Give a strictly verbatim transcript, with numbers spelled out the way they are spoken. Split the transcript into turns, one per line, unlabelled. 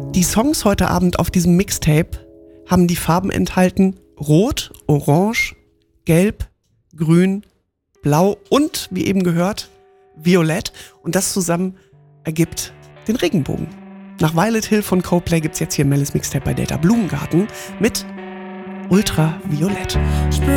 Die Songs heute Abend auf diesem Mixtape haben die Farben enthalten: Rot, Orange, Gelb, Grün, Blau und, wie eben gehört, Violett. Und das zusammen ergibt den Regenbogen. Nach Violet Hill von Coldplay gibt's jetzt hier Mellis Mixtape bei Data Blumengarten mit Ultraviolett.